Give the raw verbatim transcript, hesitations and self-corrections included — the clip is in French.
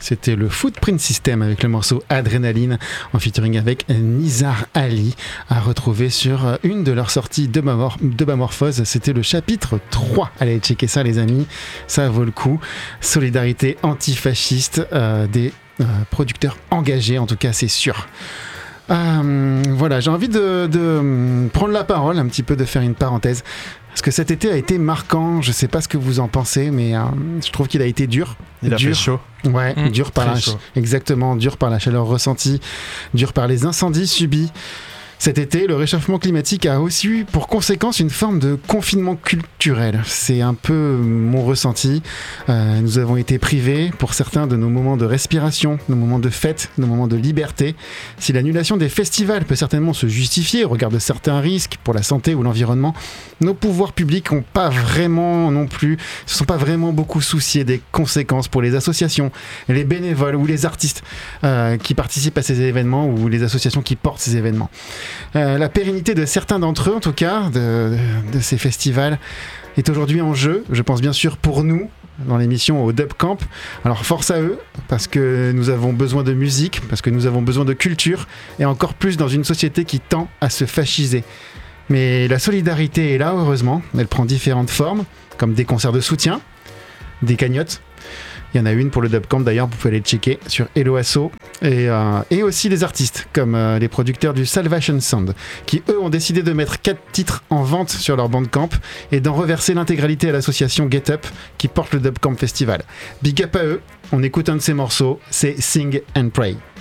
C'était le Footprint System avec le morceau Adrénaline en featuring avec Nizar Ali, à retrouver sur une de leurs sorties de Bamorphose. C'était le chapitre trois. Allez checker ça les amis, ça vaut le coup. Solidarité antifasciste euh, des euh, producteurs engagés, en tout cas c'est sûr. Euh, voilà, j'ai envie de, de prendre la parole un petit peu, de faire une parenthèse. Parce que cet été a été marquant, je sais pas ce que vous en pensez, mais euh, je trouve qu'il a été dur. Il dur. a fait chaud. Ouais, mmh, dur par la ch- exactement, dur par la chaleur ressentie, dur par les incendies subis. Cet été, le réchauffement climatique a aussi eu pour conséquence une forme de confinement culturel. C'est un peu mon ressenti. Euh, nous avons été privés, pour certains, de nos moments de respiration, nos moments de fête, nos moments de liberté. Si l'annulation des festivals peut certainement se justifier au regard de certains risques pour la santé ou l'environnement, nos pouvoirs publics n'ont pas vraiment non plus, se sont pas vraiment beaucoup souciés des conséquences pour les associations, les bénévoles ou les artistes euh, qui participent à ces événements ou les associations qui portent ces événements. Euh, la pérennité de certains d'entre eux, en tout cas, de, de, de ces festivals, est aujourd'hui en jeu. Je pense bien sûr pour nous, dans l'émission au Dub Camp. Alors force à eux, parce que nous avons besoin de musique, parce que nous avons besoin de culture, et encore plus dans une société qui tend à se fasciser. Mais la solidarité est là, heureusement. Elle prend différentes formes, comme des concerts de soutien, des cagnottes. Il y en a une pour le Dub Camp d'ailleurs, vous pouvez aller checker sur Hello Asso. Et, euh, et aussi les artistes, comme euh, les producteurs du Salvation Sound, qui eux ont décidé de mettre quatre titres en vente sur leur Bandcamp et d'en reverser l'intégralité à l'association Get Up, qui porte le Dub Camp Festival. Big up à eux, on écoute un de ces morceaux, c'est Sing and Pray.